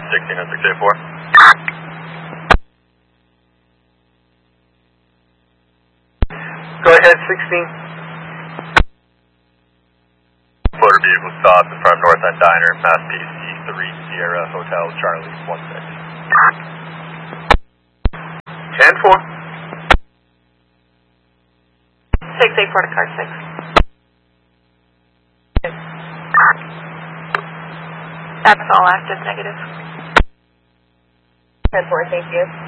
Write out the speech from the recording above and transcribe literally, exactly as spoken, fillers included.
sixteen and six eight four. Go ahead, sixteen. Motor vehicle stopped in front of North End Diner, Mass P C three Sierra Hotel Charlie one six. ten four. six eight four to car six. That's all active negative. ten four, thank you.